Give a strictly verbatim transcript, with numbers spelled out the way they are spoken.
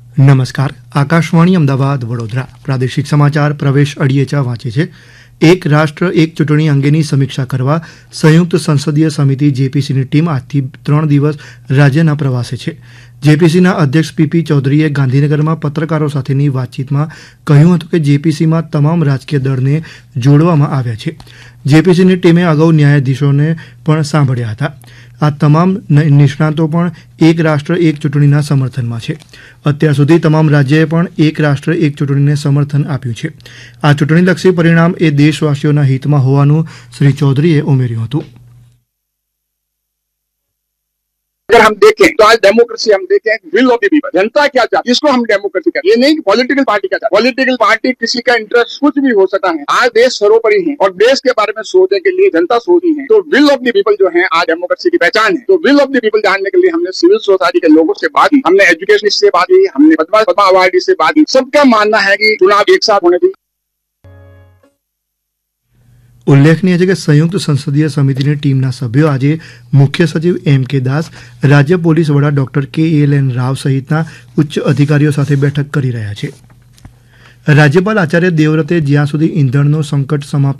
નમસ્કાર. આકાશવાણી અમદાવાદ વડોદરા પ્રાદેશિક સમાચાર પ્રવેશ અડિયેચા વાંચે છે. એક રાષ્ટ્ર એક ચૂંટણી અંગેની સમીક્ષા કરવા સંયુક્ત સંસદીય સમિતિ જેપીસીની ટીમ આજથી ત્રણ દિવસ રાજ્યના પ્રવાસે છે. જેપીસીના અધ્યક્ષ પીપી ચૌધરીએ ગાંધીનગરમાં પત્રકારો સાથેની વાતચીતમાં કહ્યું હતું કે જેપીસીમાં તમામ રાજકીય દળને જોડવામાં આવ્યા છે. જેપીસીની ટીમે અગાઉ ન્યાયાધીશોને પણ સાંભળ્યા હતા. આ તમામ નિષ્ણાતો પણ એક રાષ્ટ્ર એક ચૂંટણીના સમર્થનમાં છે. અત્યાર સુધી તમામ રાજ્યએ પણ એક રાષ્ટ્ર એક ચૂંટણીને સમર્થન આપ્યું છે. આ ચૂંટણીલક્ષી પરિણામ એ દેશવાસીઓના હિતમાં હોવાનું શ્રી ચૌધરીએ ઉમેર્યું હતું. अगर हम देखें तो आज डेमोक्रेसी हम देखें विल ऑफ द पीपल, जनता क्या चाहती है इसको हम डेमोक्रेसी कहते हैं. ये नहीं कि पॉलिटिकल पार्टी क्या चाहती है. पॉलिटिकल पार्टी किसी का इंटरेस्ट कुछ भी हो सकता है. आज देश सर्वोपरि है और देश के बारे में सोचने के लिए जनता सोची है. तो विल ऑफ द पीपल जो है आज डेमोक्रेसी की पहचान है. तो विल ऑफ द पीपल जानने के लिए हमने सिविल सोसाइटी के लोगों से बात की, हमने एजुकेशन से बात की, हमने पद्मा पद्मा अवार्डी से बात की. सबका मानना है कि चुनाव एक साथ होने चाहिए. ઉલ્લેખનીય છે કે સંયુક્ત સંસદીય સમિતિની ટીમના સભ્યો આજે મુખ્ય સચિવ એમ કે દાસ, રાજ્ય પોલીસ વડા ડોક્ટર કે એલ એન રાવ સહિતના ઉચ્ચ અધિકારીઓ સાથે બેઠક કરી રહ્યા છે. રાજ્યપાલ આચાર્ય દેવવ્રતે જ્યાં સુધી ઇંધણનો સંકટ સમાપ્ત